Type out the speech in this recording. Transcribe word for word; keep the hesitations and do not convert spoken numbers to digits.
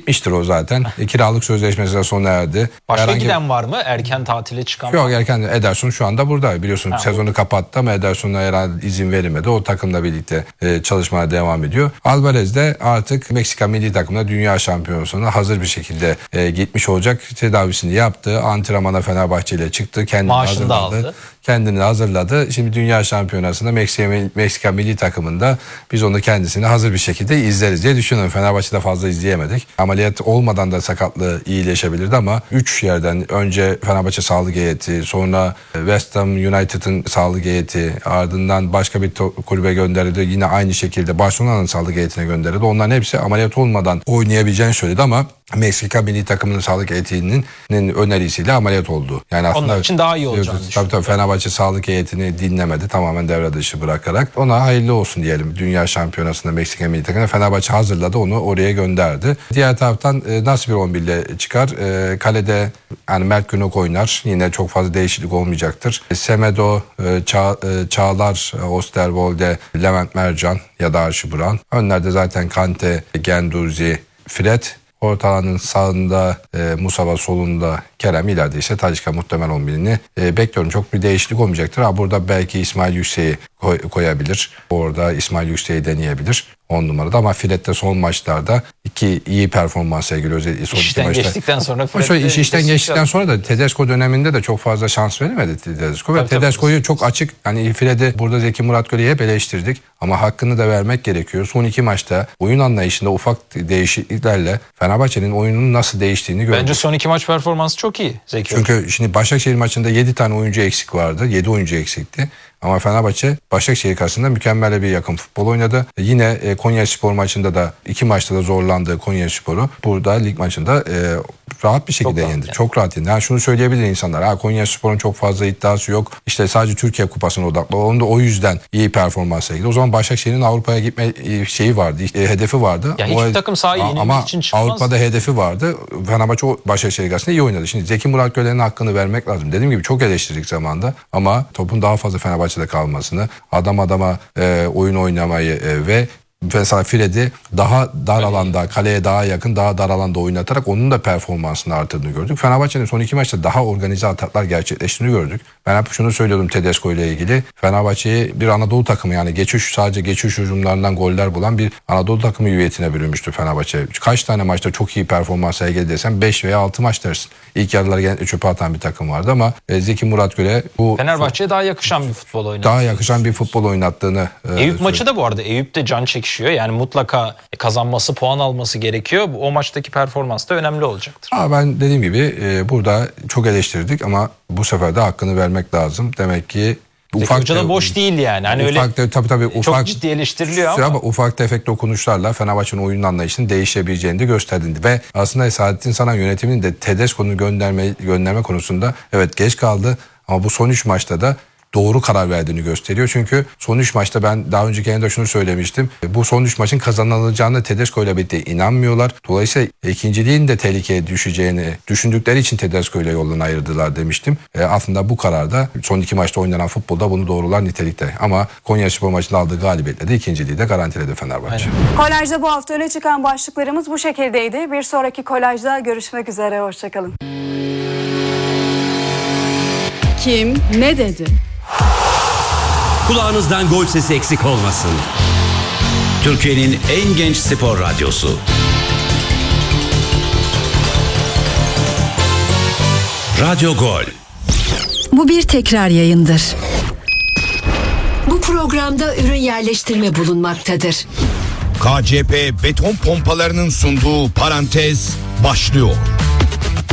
bitmiştir o zaten. E, kiralık sözleşmesi sona erdi. Başka Herhangi... giden var mı? Erken tatile çıkan Yok var mı? erken. Ederson şu anda burada. Biliyorsun ha, sezonu kapattı ama Ederson'a herhalde izin verilmedi. O takımla birlikte e, çalışmaya devam ediyor. Alvarez de artık Meksika milli takımına dünya şampiyonasına hazır bir şekilde e, gitmiş olacak. Tedavisini yaptı. Antrenmana Fenerbahçe ile çıktı. Kendini Maaşını da aldı. Kendini hazırladı. Şimdi dünya şampiyonasında Meksika, Meksika milli takımında biz onu kendisini hazır bir şekilde izleriz diye düşünüyorum. Fenerbahçe'de fazla izleyemedik. Ameliyat olmadan da sakatlığı iyileşebilirdi ama üç yerden önce Fenerbahçe sağlık heyeti, sonra West Ham United'ın sağlık heyeti, ardından başka bir kulübe gönderildi. Yine aynı şekilde Barcelona'nın sağlık heyetine gönderildi. Onların hepsi ameliyat olmadan oynayabileceğini söyledi ama Meksika milli takımının sağlık heyetinin önerisiyle ameliyat oldu. Yani aslında onun için daha iyi olacağını tabii, tabii, tabii Fenerbahçe sağlık heyetini dinlemedi. Tamamen devre dışı bırakarak. Ona hayırlı olsun diyelim. Dünya şampiyonasında Meksika milli takımına Fenerbahçe hazırladı. Onu oraya gönderdi. Diğer taraftan e, nasıl bir on bir ile çıkar? E, kalede yani Mert Günok oynar. Yine çok fazla değişiklik olmayacaktır. E, Semedo, e, Ça, e, Çağlar, e, Osterwolde, Levent Mercan ya da Archie Brown. Önlerde zaten Kante, Gendouzi, Fred. Ortalanın sağında e, Musaba, solunda Kerem, ileride ise Talisca muhtemel on birini e, bekliyorum. Çok bir değişiklik olmayacaktır. Ha, burada belki İsmail Yüksek'i koy, koyabilir. Orada İsmail Yüksek'i deneyebilir on numarada ama Fred'de son maçlarda iki iyi performans sergiliyor. Son işten maçta. geçtikten sonra Fred'de iş, işten geçtikten sonra da Tedesco döneminde de çok fazla şans verilmedi Tedesco. Ve Tedesco'yu çok açık, hani Fred'i burada Zeki Muratgöl'ü hep eleştirdik ama hakkını da vermek gerekiyor. Son iki maçta oyun anlayışında ufak değişikliklerle Fenerbahçe'nin oyunun nasıl değiştiğini gördük. Bence son iki maç performansı çok iyi Zeki. Çünkü şimdi Başakşehir maçında yedi tane oyuncu eksik vardı. yedi oyuncu eksikti. Ama Fenerbahçe Başakşehir karşısında mükemmel bir yakın futbol oynadı. Yine e, Konyaspor maçında da iki maçta da zorlandığı Konyaspor'u burada lig maçında e, rahat bir şekilde çok yendi. Yani. Çok rahat yendi. Yani şunu söyleyebilir insanlar. Ha, Konyaspor'un çok fazla iddiası yok. İşte sadece Türkiye Kupası'na odaklı. Onun da o yüzden iyi performans sergiledi. O zaman Başakşehir'in Avrupa'ya gitme şeyi vardı. E, hedefi vardı. Ya hiçbir o, takım sahayı yenilmek için çıkmaz. Ama Avrupa'da hedefi vardı. Fenerbahçe o Başakşehir karşısında iyi oynadı. Şimdi Zeki Muratgöl'ün hakkını vermek lazım. Dediğim gibi çok eleştirdik zamanda ama topun daha fazla Fenerbahçe'de kalmasını, adam adama e, oyun oynamayı e, ve mesela Fred'i daha dar alanda, kaleye daha yakın, daha dar alanda oynatarak onun da performansını artırdığını gördük. Fenerbahçe'nin son iki maçta daha organize ataklar gerçekleştiğini gördük. Ben hep şunu söylüyordum Tedesco ile ilgili. Fenerbahçe'yi bir Anadolu takımı, yani geçiş, sadece geçiş hücumlarından goller bulan bir Anadolu takımı hüviyetine bürünmüştü Fenerbahçe. Kaç tane maçta çok iyi performans sergiledi desem beş veya altı maç dersin. İlk yarıları genellikle çöpe atan bir takım vardı ama Zeki Muratgöl'e bu Fenerbahçe'ye daha yakışan bir futbol oynattı. Daha yakışan bir futbol oynattığını. Eyüp e, maçı da bu arada. Eyüp de can çekişiyor. Yani mutlaka kazanması, puan alması gerekiyor. O maçtaki performans da önemli olacaktır. Aa, ben dediğim gibi e, burada çok eleştirdik ama bu sefer de hakkını vermek lazım. Demek ki ufak Hoca da boş değil yani. Hani ufak öyle de, tabii, tabii, ufak, çok ciddi eleştiriliyor ama. ama ufak tefek dokunuşlarla Fenerbahçe'nin oyun anlayışının değişebileceğini de gösterdi. Ve aslında Saadettin Saran yönetiminin de Tedesco'nu gönderme, gönderme konusunda evet geç kaldı ama bu son üç maçta da doğru karar verdiğini gösteriyor. Çünkü son üç maçta ben daha önceki yayında şunu söylemiştim. Bu son üç maçın kazanılacağını Tedesco ile birlikte inanmıyorlar. Dolayısıyla ikinciliğin de tehlikeye düşeceğini düşündükleri için Tedesco ile yolunu ayırdılar demiştim. E, aslında bu kararda son iki maçta oynanan futbolda bunu doğrular nitelikte. Ama Konyaspor maçında aldığı galibiyetle de ikinciliği de garantiledi Fenerbahçe. Aynen. Kolajda bu hafta öne çıkan başlıklarımız bu şekildeydi. Bir sonraki kolajda görüşmek üzere. Hoşçakalın. Kim ne dedi? Kulağınızdan gol sesi eksik olmasın. Türkiye'nin en genç spor radyosu. Radyo Gol. Bu bir tekrar yayındır. Bu programda ürün yerleştirme bulunmaktadır. K C P beton pompalarının sunduğu Parantez başlıyor.